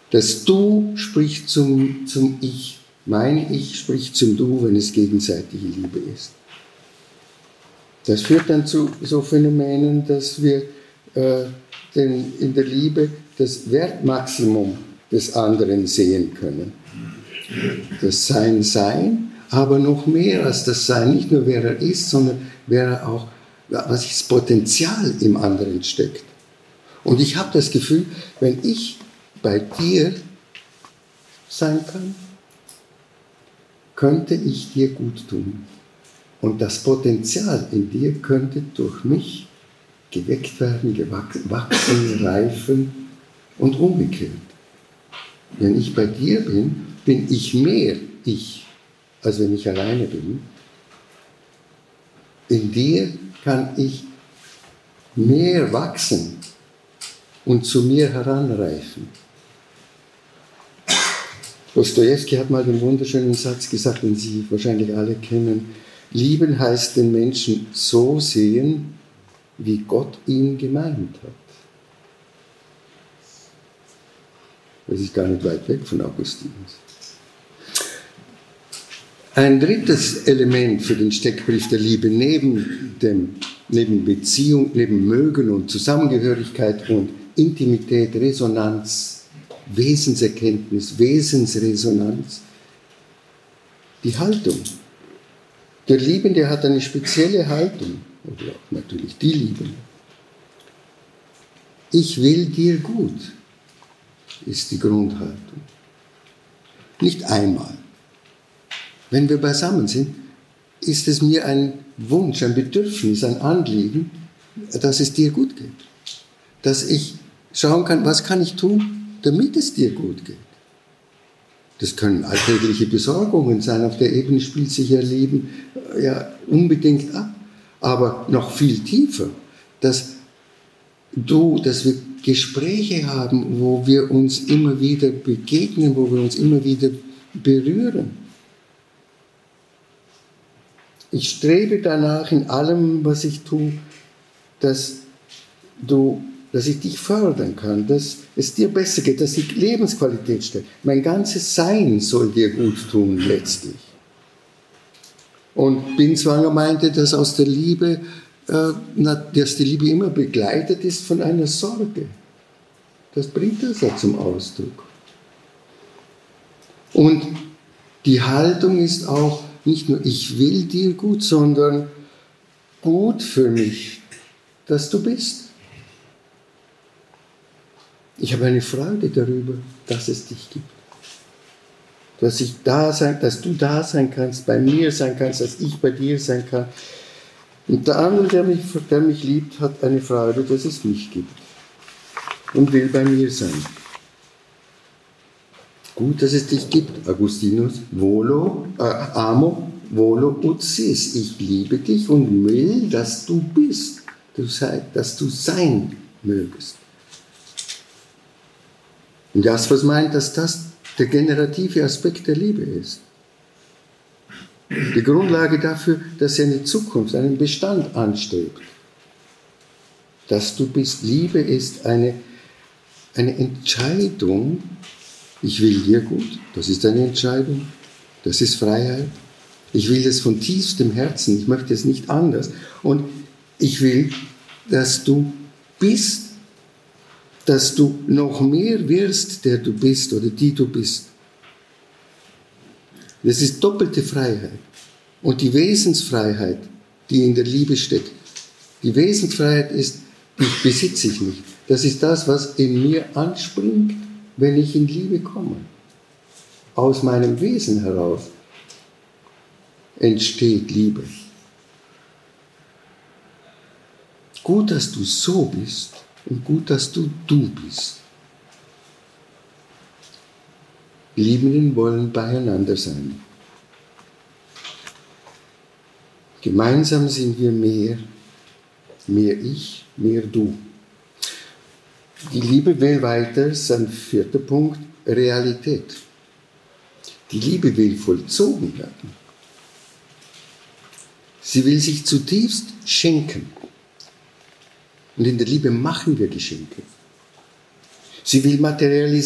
Das Du spricht zum Ich. Mein Ich spricht zum Du, wenn es gegenseitige Liebe ist. Das führt dann zu so Phänomenen, dass wir in der Liebe das Wertmaximum des anderen sehen können. Das Sein, aber noch mehr als das Sein. Nicht nur wer er ist, sondern wer er auch, was das Potenzial im anderen steckt. Und ich habe das Gefühl, wenn ich bei dir sein kann, könnte ich dir gut tun. Und das Potenzial in dir könnte durch mich geweckt werden, wachsen, reifen und umgekehrt. Wenn ich bei dir bin, bin ich mehr ich, als wenn ich alleine bin. In dir kann ich mehr wachsen und zu mir heranreifen. Dostojewski hat mal den wunderschönen Satz gesagt, den Sie wahrscheinlich alle kennen: Lieben heißt den Menschen so sehen, wie Gott ihn gemeint hat. Das ist gar nicht weit weg von Augustinus. Ein drittes Element für den Steckbrief der Liebe, neben Beziehung, neben Mögen und Zusammengehörigkeit und Intimität, Resonanz, Wesenserkenntnis, Wesensresonanz, die Haltung. Der Liebende hat eine spezielle Haltung, oder natürlich die Liebende. Ich will dir gut, ist die Grundhaltung. Nicht einmal. Wenn wir beisammen sind, ist es mir ein Wunsch, ein Bedürfnis, ein Anliegen, dass es dir gut geht. Dass ich schauen kann, was kann ich tun, damit es dir gut geht. Das können alltägliche Besorgungen sein, auf der Ebene spielt sich ihr Leben ja unbedingt ab. Aber noch viel tiefer, dass wir Gespräche haben, wo wir uns immer wieder begegnen, wo wir uns immer wieder berühren. Ich strebe danach in allem, was ich tue, dass ich dich fördern kann, dass es dir besser geht, dass die Lebensqualität steigt. Mein ganzes Sein soll dir gut tun, letztlich. Und Binswanger meinte, dass aus der Liebe, dass die Liebe immer begleitet ist von einer Sorge. Das bringt das ja zum Ausdruck. Und die Haltung ist auch nicht nur, ich will dir gut, sondern gut für mich, dass du bist. Ich habe eine Freude darüber, dass es dich gibt. Dass du da sein kannst, bei mir sein kannst, dass ich bei dir sein kann. Und der andere, der mich liebt, hat eine Freude, dass es mich gibt und will bei mir sein. Gut, dass es dich gibt, Augustinus. Amo, volo ut sis. Ich liebe dich und will, dass du bist, dass du sein mögest. Und Jaspers meint, dass das der generative Aspekt der Liebe ist. Die Grundlage dafür, dass er eine Zukunft, einen Bestand anstrebt. Dass du bist. Liebe ist eine Entscheidung. Ich will dir gut, das ist eine Entscheidung. Das ist Freiheit. Ich will es von tiefstem Herzen, ich möchte es nicht anders. Und ich will, dass du bist, dass du noch mehr wirst, der du bist oder die du bist. Das ist doppelte Freiheit. Und die Wesensfreiheit, die in der Liebe steckt, die Wesensfreiheit ist, die besitze ich nicht. Das ist das, was in mir anspringt, wenn ich in Liebe komme. Aus meinem Wesen heraus entsteht Liebe. Gut, dass du so bist und gut, dass du bist. Die Liebenden wollen beieinander sein. Gemeinsam sind wir mehr ich, mehr du. Die Liebe will weiter, sein 4. Punkt, Realität. Die Liebe will vollzogen werden. Sie will sich zutiefst schenken. Und in der Liebe machen wir Geschenke. Sie will materialisieren.